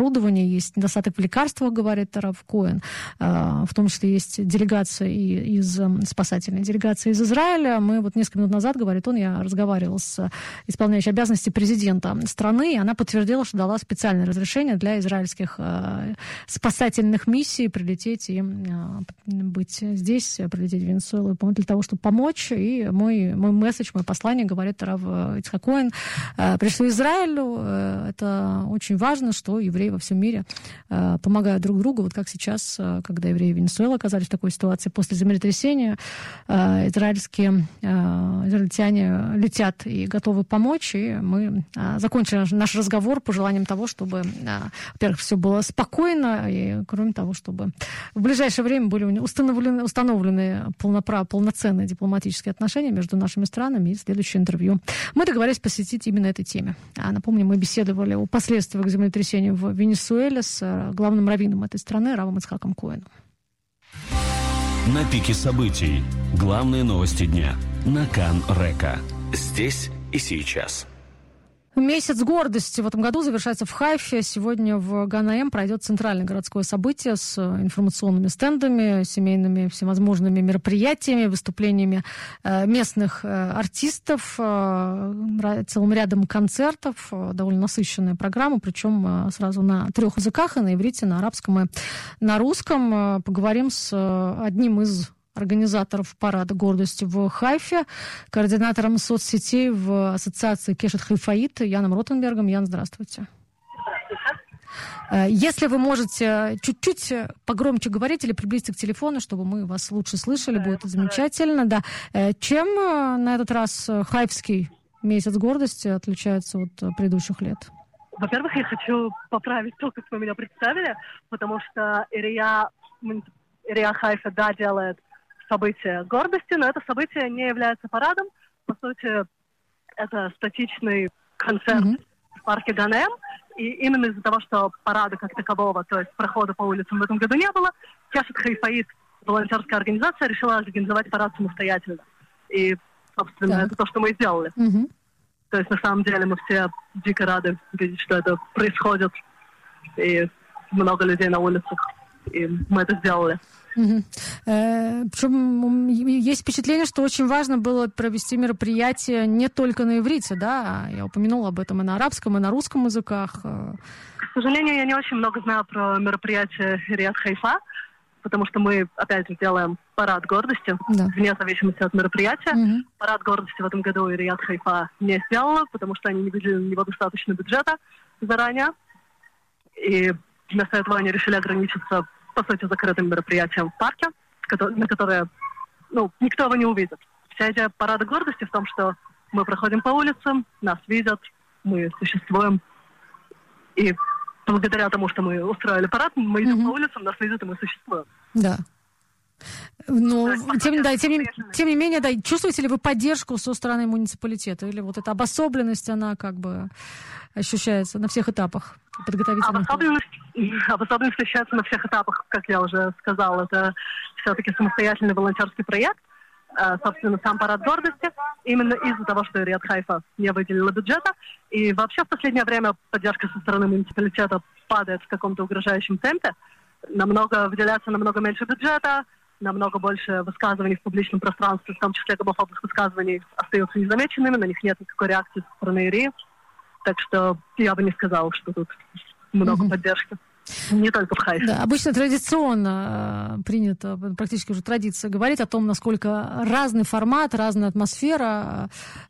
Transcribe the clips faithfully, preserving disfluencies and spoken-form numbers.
оборудования, есть недостаток в лекарствах, говорит Рав Коэн. В том числе есть делегация из спасательной делегации из Израиля. Мы вот несколько минут назад, говорит он, я разговаривал с исполняющей обязанности президента страны, и она подтвердила, что дала специальное разрешение для израильских спасательных миссий прилететь и быть здесь, прилететь в Венесуэлу для того, чтобы помочь. И мой, мой месседж, мое послание, говорит Рав Ицхак Коэн, пришло Израилю. Это очень важно, что евреи во всем мире помогают друг другу. Вот как сейчас, когда евреи Венесуэлы оказались в такой ситуации после землетрясения, израильские израильтяне летят и готовы помочь. И мы закончили наш разговор пожеланием того, чтобы, во-первых, все было спокойно, и, кроме того, чтобы в ближайшее время были установлены, установлены полноправ, полноценные дипломатические отношения между нашими странами. И следующее интервью мы договорились посвятить именно этой теме. А, напомню, мы беседовали о последствиях землетрясения в Венесуэле с главным раввином этой страны Равом Ицхаком Коэном. На пике событий. Главные новости дня. На Кан Река. Здесь и сейчас. Месяц гордости в этом году завершается в Хайфе. Сегодня в Ган-Аэм пройдет центральное городское событие с информационными стендами, семейными всевозможными мероприятиями, выступлениями местных артистов, целым рядом концертов. Довольно насыщенная программа, причем сразу на трех языках, и на иврите, на арабском и на русском. Поговорим с одним из организаторов парада гордости в Хайфе, координатором соцсетей в ассоциации Кешет Хайфаит Яном Ротенбергом. Ян, здравствуйте. Здравствуйте. Если вы можете чуть-чуть погромче говорить или приблизиться к телефону, чтобы мы вас лучше слышали, да, будет замечательно. Да. Чем на этот раз хайфский месяц гордости отличается от предыдущих лет? Во-первых, я хочу поправить то, как вы меня представили, потому что Ирия, Ирия Хайфа, да, делает событие гордости, но это событие не является парадом. По сути, это статичный концерт mm-hmm. в парке Ган-Аэм. И именно из-за того, что парада как такового, то есть прохода по улицам в этом году не было, Кешет Хайфаит, волонтерская организация, решила организовать парад самостоятельно. И, собственно, так. это то, что мы и сделали. Mm-hmm. То есть, на самом деле, мы все дико рады видеть, что это происходит. И много людей на улицах. И мы это сделали. Угу. Э, причем есть впечатление, что очень важно было провести мероприятие не только на иврите, да, я упомянула об этом и на арабском, и на русском языках. К сожалению, я не очень много знаю про мероприятие Ириат Хайфа, потому что мы, опять же, делаем парад гордости, да. вне зависимости от мероприятия. Угу. Парад гордости в этом году Ириат Хайфа не сделала, потому что они не видели на него достаточно бюджета заранее. И вместо этого они решили ограничиться, по сути, закрытым мероприятием в парке, на которое, ну, никто его не увидит. Вся идея парада гордости в том, что мы проходим по улицам, нас видят, мы существуем. И благодаря тому, что мы устроили парад, мы идем mm-hmm. по улицам, нас видят, и мы существуем. Да. Но, тем, да, тем, не, тем не менее, да, чувствуете ли вы поддержку со стороны муниципалитета? Или вот эта обособленность, она как бы ощущается на всех этапах подготовительных? Обособленность, обособленность ощущается на всех этапах, как я уже сказала. Это все-таки самостоятельный волонтерский проект. Собственно, сам парад гордости. Именно из-за того, что Ириат Хайфа не выделила бюджета. И вообще в последнее время поддержка со стороны муниципалитета падает в каком-то угрожающем темпе. Намного выделяется намного меньше бюджета, намного больше высказываний в публичном пространстве, в том числе гомофобных высказываний, остаются незамеченными, на них нет никакой реакции со стороны Ирии. Так что я бы не сказала, что тут много mm-hmm. поддержки. Не только в Хайфе. Да, обычно традиционно принято, практически уже традиция, говорить о том, насколько разный формат, разная атмосфера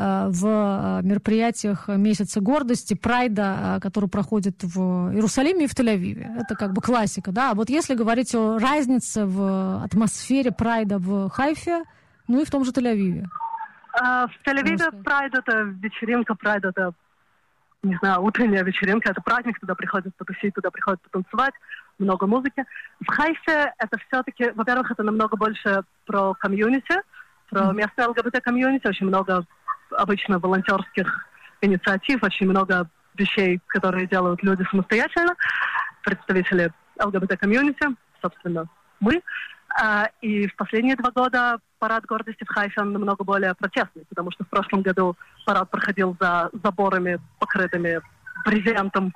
в мероприятиях Месяца гордости, Прайда, который проходит в Иерусалиме и в Тель-Авиве. Это как бы классика, да. А вот если говорить о разнице в атмосфере Прайда в Хайфе, ну и в том же Тель-Авиве. В Тель-Авиве Прайд — это вечеринка, Прайд — это, не знаю, утренняя вечеринка, это праздник, туда приходят потусить, туда приходят потанцевать, много музыки. В Хайфе это все-таки, во-первых, это намного больше про комьюнити, про mm-hmm. местное ЛГБТ-комьюнити, очень много обычно волонтерских инициатив, очень много вещей, которые делают люди самостоятельно, представители ЛГБТ-комьюнити, собственно, мы. И в последние два года парад гордости в Хайфе намного более протестный, потому что в прошлом году парад проходил за заборами, покрытыми брезентом,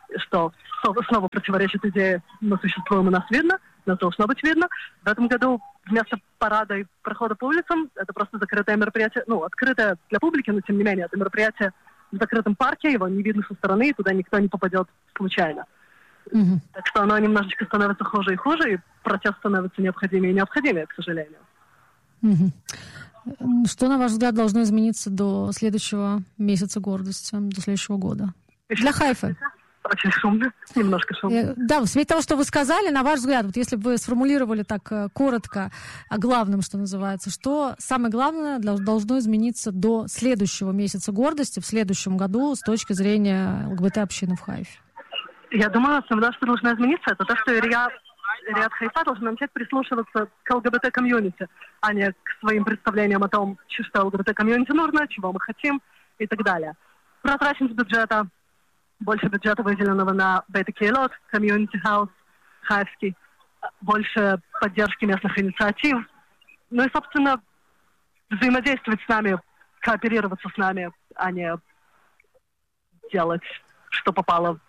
что снова противоречит идее «мы существуем и нас видно», нас должно быть видно. В этом году вместо парада и прохода по улицам это просто закрытое мероприятие, ну, открытое для публики, но тем не менее, это мероприятие в закрытом парке, его не видно со стороны, и туда никто не попадет случайно. Mm-hmm. Так что оно немножечко становится хуже и хуже, и протест становится необходимее и необходимее, к сожалению. Mm-hmm. Что, на ваш взгляд, должно измениться до следующего месяца гордости, до следующего года? Еще для Хайфы. Очень шумно, немножко шумно. Да, в свете того, что вы сказали, на ваш взгляд, вот если бы вы сформулировали так коротко о главном, что называется, что самое главное должно измениться до следующего месяца гордости в следующем году с точки зрения ЛГБТ-общины в Хайфе? Я думаю, основное, что должно измениться, это то, что Ирия, Ирия Хайфа должна начать прислушиваться к ЛГБТ-комьюнити, а не к своим представлениям о том, что ЛГБТ-комьюнити нужно, чего мы хотим и так далее. Прозрачность бюджета, больше бюджета, выделенного на Бейт-Кейлот, комьюнити-хаус, хайфский, больше поддержки местных инициатив. Ну и, собственно, взаимодействовать с нами, кооперироваться с нами, а не делать, что попало.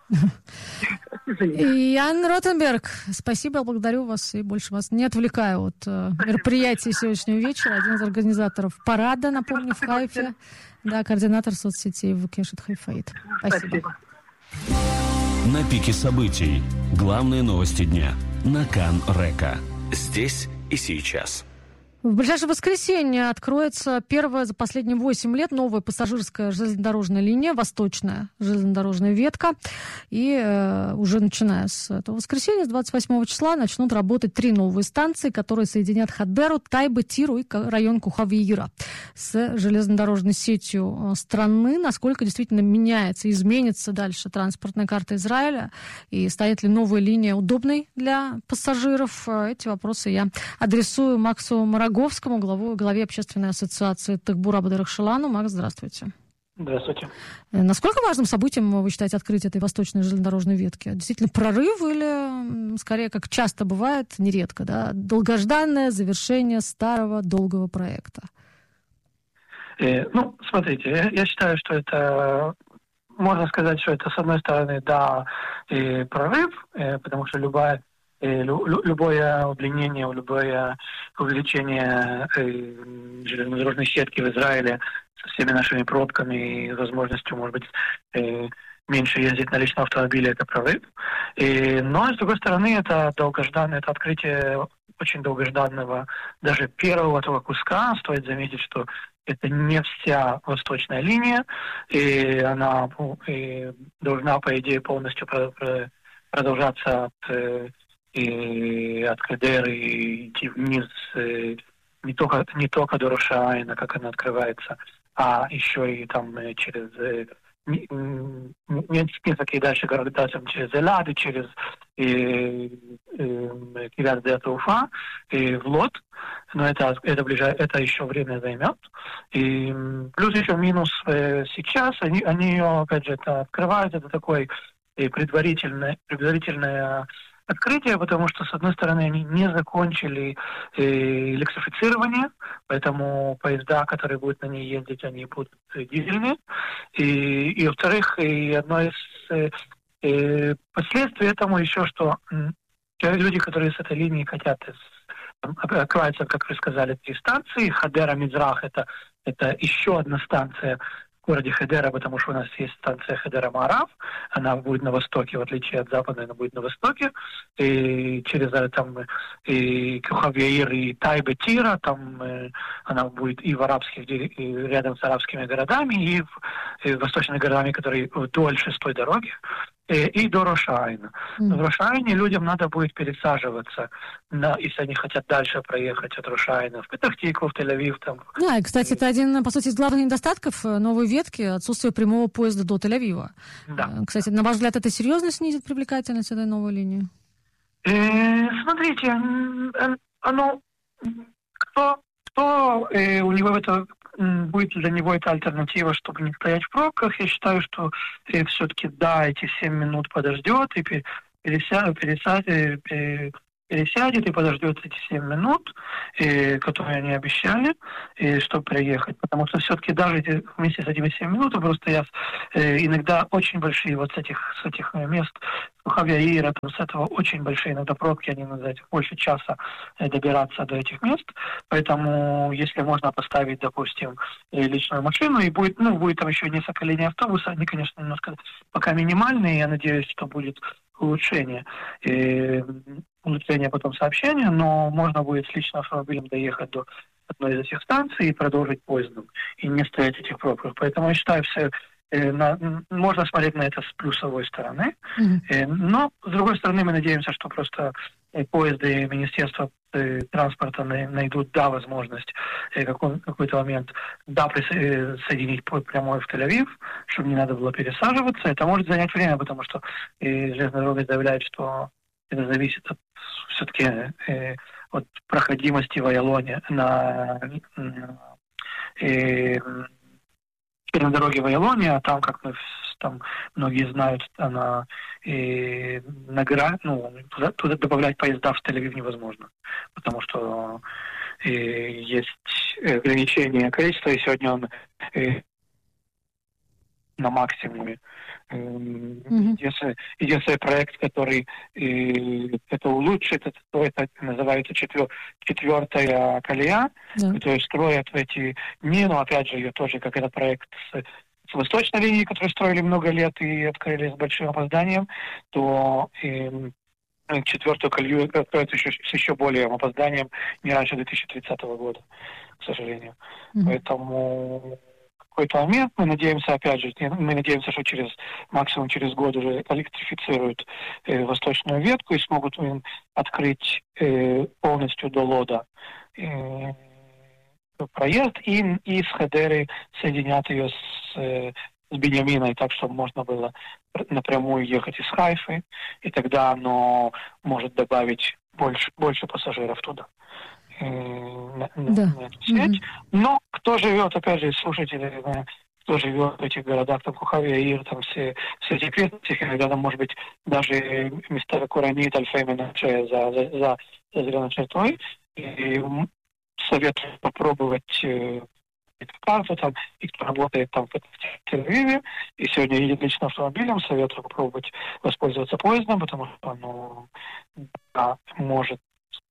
Ян Ротенберг, спасибо, благодарю вас и больше вас не отвлекаю от э, мероприятия сегодняшнего вечера. Один из организаторов парада, напомню, в Хайфе. Да, координатор соцсетей в Кешет Хайфаит. Спасибо. Спасибо. На пике событий. Главные новости дня. На Кан Река. Здесь и сейчас. В ближайшее воскресенье откроется первая за последние восемь лет новая пассажирская железнодорожная линия, восточная железнодорожная ветка. И э, уже начиная с этого воскресенья, с двадцать восьмого числа, начнут работать три новые станции, которые соединят Хадеру, Тайбе, Тиру и район Кухавьира с железнодорожной сетью страны. Насколько действительно меняется, изменится дальше транспортная карта Израиля и станет ли новая линия удобной для пассажиров? Эти вопросы я адресую Максу Мараговскому, Говскому, главу, главе общественной ассоциации Тахбура Бадарахшалану. Макс, здравствуйте. Здравствуйте. Насколько важным событием вы считаете открытие этой восточной железнодорожной ветки? Действительно прорыв или, скорее, как часто бывает, нередко, да, долгожданное завершение старого долгого проекта? Э, ну, смотрите, я, я считаю, что это... Можно сказать, что это, с одной стороны, да, э, прорыв, э, потому что любая Любое удлинение, любое увеличение железнодорожной сетки в Израиле со всеми нашими пробками и возможностью, может быть, меньше ездить на личном автомобиле, это прорыв. И, но, с другой стороны, это долгожданное, это открытие очень долгожданного даже первого этого куска. Стоит заметить, что это не вся восточная линия, и она и должна, по идее, полностью продолжаться от и от Хадеры и идти вниз э, не только не только до Рош-ха-Айна, как она открывается, а еще и там э, через э, не, не, не такие дальше города, там через Элад и через Кирьят-де-Атауфа и в Лод. Но это это ближе, это еще время займет. И плюс еще минус э, сейчас они они ее опять же это открывают, это такой э, предварительное предварительное открытие, потому что, с одной стороны, они не закончили э, электрифицирование, поэтому поезда, которые будут на ней ездить, они будут дизельные. И, и во-вторых, и одно из э, э, последствий этому еще, что э, люди, которые с этой линии хотят, там, открываются, как вы сказали, три станции. Хадера Мизрах это, это еще одна станция в городе Хадера, потому что у нас есть станция Хадера Маарав, она будет на востоке, в отличие от запада, она будет на востоке, и через там и Кухавьир, и Тайбе, Тира, там э, она будет и в арабских, и рядом с арабскими городами, и в, и в восточными городами, которые вдоль шестой дороги, и, и до Рош-ха-Айна. Mm. В Рош-ха-Айне людям надо будет пересаживаться, на, если они хотят дальше проехать от Рош-ха-Айна в Петах-Тикву, в Тель-Авив. Там. Да, и, кстати, это один, по сути, из главных недостатков новой ветки, отсутствие прямого поезда до Тель-Авива. Да. Кстати, на ваш взгляд, это серьезно снизит привлекательность этой новой линии? Э, смотрите, оно, кто, кто э, у него это будет для него это альтернатива, чтобы не стоять в пробках. Я считаю, что э, все-таки да, эти семь минут подождет и пересядет, пересядет, пересядет и подождет эти семь минут, э, которые они обещали, э, чтобы приехать. Потому что все-таки даже эти, вместе с этими семь минут, просто я э, иногда очень большие вот с этих, с этих мест, Хавьяира, с этого очень большие иногда пробки, они надо больше часа э, добираться до этих мест. Поэтому если можно поставить, допустим, э, личную машину, и будет, ну, будет там еще несколько линий автобуса, они, конечно, немножко пока минимальные, я надеюсь, что будет улучшение. И улучшение потом сообщения, но можно будет с личным автомобилем доехать до одной из этих станций и продолжить поездом, и не стоять этих пробок. Поэтому я считаю, все, э, на, можно смотреть на это с плюсовой стороны. Mm-hmm. Э, но, с другой стороны, мы надеемся, что просто э, поезды и Министерство э, транспорта на, найдут, да, возможность э, какой, какой-то момент, да, присоединить прямой в Тель-Авив, чтобы не надо было пересаживаться. Это может занять время, потому что э, железная дорога заявляет, что это зависит от, все-таки э, от проходимости в Айалоне на э, на дороге в Айалоне, а там, как мы там многие знают, она э, на гора, ну, туда, туда добавлять поезда в Тель-Авив невозможно, потому что э, есть ограничение количества, и сегодня он э, на максимуме. Mm-hmm. Единственный, единственный проект, который э, это улучшит, это, это называется четвер, четвертая колея, yeah. которую строят в эти дни, но опять же ее тоже, как этот проект с, с восточной линии, которую строили много лет и открыли с большим опозданием, то э, четвертую колею откроют еще, с еще более опозданием не раньше две тысячи тридцатого года, к сожалению. Mm-hmm. Поэтому в какой-то момент мы надеемся, опять же, мы надеемся, что через максимум через год уже электрифицируют э, восточную ветку и смогут э, открыть э, полностью до Лода э, проезд и, и с Хедеры соединят ее с, э, с Беньяминой, так, чтобы можно было напрямую ехать из Хайфы, и тогда оно может добавить больше, больше пассажиров туда. На, да. на эту сеть. Mm-hmm. Но кто живет, опять же, слушатели, кто живет в этих городах, там Кухавия, там все, все эти крепости, иногда там, может быть, даже места Куранит, Альфеймена за, за, за, за зеленой чертой. И советую попробовать э, эту карту, там, и кто работает там в Тель-Авиве, и сегодня едет лично автомобилем, советую попробовать воспользоваться поездом, потому что оно да, может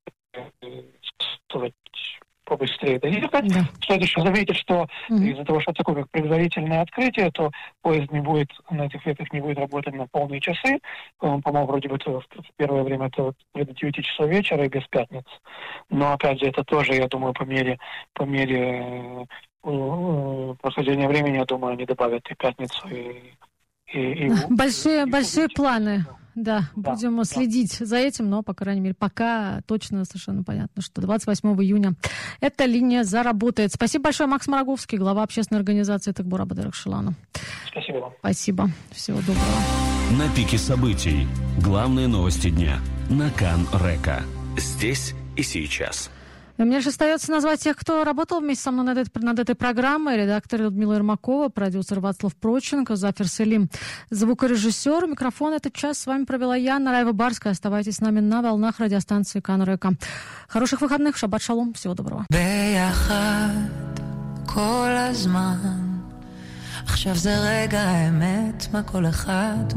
побыстрее доехать. Да. Стоит еще заметить, что mm-hmm. из-за того, что такое как предварительное открытие, то поезд не будет, на этих ветках не будет работать на полные часы. Он, по-моему, вроде бы в первое время это до девяти часов вечера и без пятниц. Но, опять же, это тоже, я думаю, по мере, по мере э, прохождения времени, я думаю, они добавят и пятницу, и... и, и большие, и, большие и планы. Да, да, будем да. следить за этим, но, по крайней мере, пока точно совершенно понятно, что двадцать восьмого июня эта линия заработает. Спасибо большое, Макс Мороговский, глава общественной организации Тахбура Бадарахшилана. Спасибо вам. Спасибо. Всего доброго. На пике событий. Главные новости дня. На Кан Река. Здесь и сейчас. Мне же остается назвать тех, кто работал вместе со мной над этой, над этой программой. Редактор Людмила Ермакова, продюсер Вацлав Проченко, Зафир Селим, звукорежиссер. Микрофон этот час с вами провела я, Нараева Барская. Оставайтесь с нами на волнах радиостанции Кан Река. Хороших выходных, шаббат шалом, всего доброго. עכשיו זה רגע האמת, מה כל אחד